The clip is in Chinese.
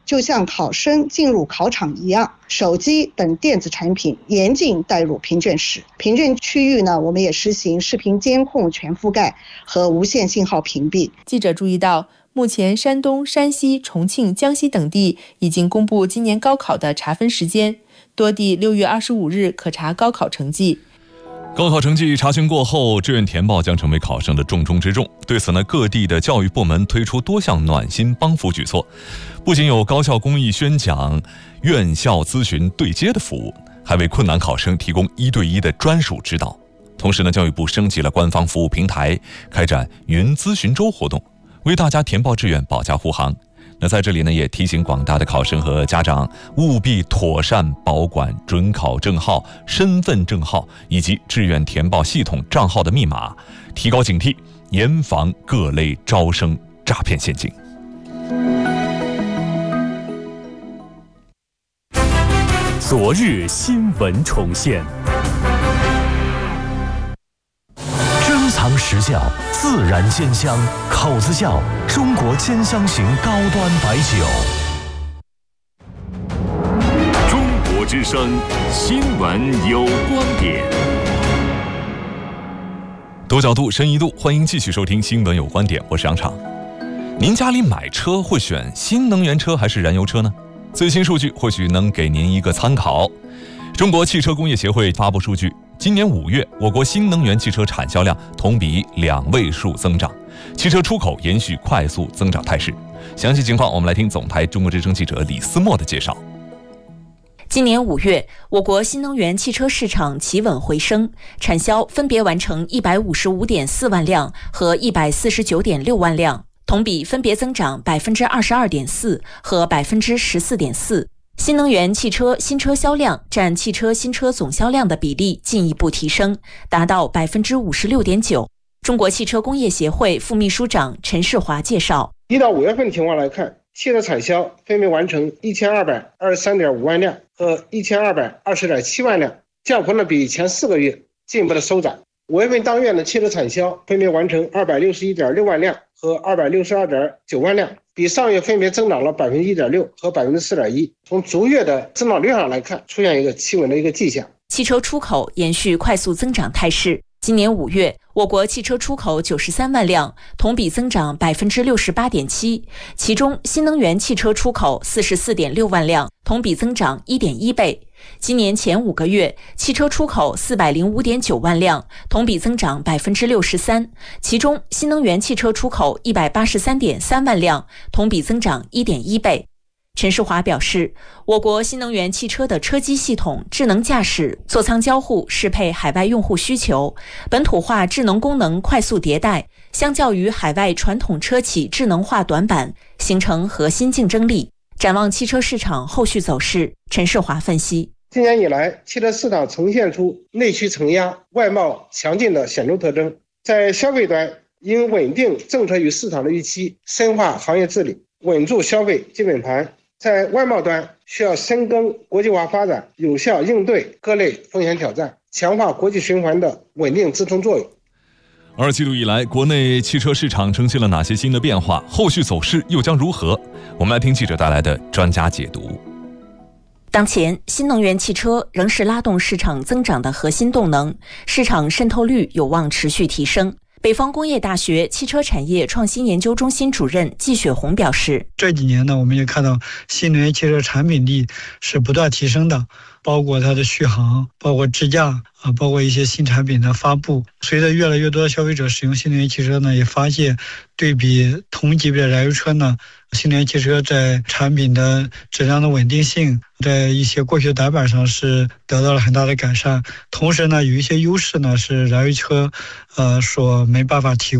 就像考生进入考场一样，手机等电子产品严禁带入评卷室。评卷区域呢，我们也实行视频监控全覆盖和无线信号屏蔽。 记者注意到，目前山东、山西、重庆、江西等地已经公布今年高考的查分时间，多地6月25日可查高考成绩。 高考成绩查询过后，志愿填报将成为考生的重中之重。对此呢，各地的教育部门推出多项暖心帮扶举措，不仅有高校公益宣讲、院校咨询对接的服务，还为困难考生提供1对1的专属指导。同时呢，教育部升级了官方服务平台，开展云咨询周活动，为大家填报志愿保驾护航。那在这里呢，也提醒广大的考生和家长，务必妥善保管准考证号、身份证号以及志愿填报系统账号的密码，提高警惕，严防各类招生诈骗陷阱。 昨日新闻重现，珍藏实效，自然鲜香，口子窖中国兼香型高端白酒。 中国之声，新闻有观点。 多角度，深一度，欢迎继续收听新闻有观点，我是杨畅。您家里买车会选新能源车还是燃油车呢？最新数据或许能给您一个参考。中国汽车工业协会发布数据，今年5月，我国新能源汽车产销量同比2位数增长，汽车出口延续快速增长态势。详细情况，我们来听总台中国之声记者李思墨的介绍。 今年5月，我国新能源汽车市场企稳回升，产销分别完成155.4万辆和149.6万辆，同比分别增长22.4%和14.4%。新能源汽车新车销量占汽车新车总销量的比例进一步提升，达到56.9%。中国汽车工业协会副秘书长陈世华介绍 ，1到5月份情况来看，汽车产销分别完成1223.5万辆和1220.7万辆，降幅呢比前4个月进一步的收窄。5月份当月呢，汽车产销分别完成261.6万辆和262.9万辆，比上月分别增长了1.6%和4.1%。从逐月的增长率上来看，出现一个企稳的一个迹象。 汽车出口延续快速增长态势。今年5月，我国汽车出口93万辆，同比增长68.7%，其中新能源汽车出口44.6万辆，同比增长1.1倍。今年前5个月，汽车出口405.9万辆，同比增长63%，其中新能源汽车出口183.3万辆，同比增长1.1倍。陈世华表示，我国新能源汽车的车机系统、智能驾驶、座舱交互适配海外用户需求，本土化智能功能快速迭代，相较于海外传统车企智能化短板，形成核心竞争力。展望汽车市场后续走势，陈世华分析， 今年以来，汽车市场呈现出内需承压、外贸强劲的显著特征。在消费端，应稳定政策与市场的预期，深化行业治理，稳住消费基本盘；在外贸端，需要深耕国际化发展，有效应对各类风险挑战，强化国际循环的稳定支撑作用。 2季度以来，国内汽车市场呈现了哪些新的变化？后续走势又将如何？我们来听记者带来的专家解读。 当前，新能源汽车仍是拉动市场增长的核心动能，市场渗透率有望持续提升。北方工业大学汽车产业创新研究中心主任季雪红表示， 这几年呢，我们也看到新能源汽车产品力是不断提升的，包括它的续航，包括智驾包括一些新产品的发布。随着越来越多的消费者使用新能源汽车呢，也发现对比同级别的燃油车呢，新能源汽车在产品的质量的稳定性，在一些过去短板上是得到了很大的改善。同时呢，有一些优势呢是燃油车所没办法提供。